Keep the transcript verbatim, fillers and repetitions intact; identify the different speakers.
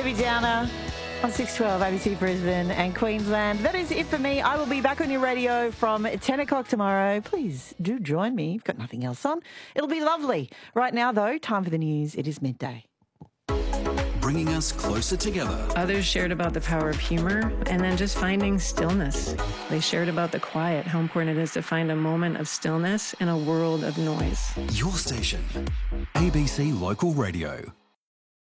Speaker 1: Debbie Downer on six twelve A B C Brisbane and Queensland. That is it for me. I will be back on your radio from ten o'clock tomorrow. Please do join me. You've got nothing else on. It'll be lovely. Right now, though, time for the news. It is midday.
Speaker 2: Bringing us closer together.
Speaker 3: Others shared about the power of humor and then just finding stillness. They shared about the quiet, how important it is to find a moment of stillness in a world of noise.
Speaker 2: Your station, A B C Local Radio.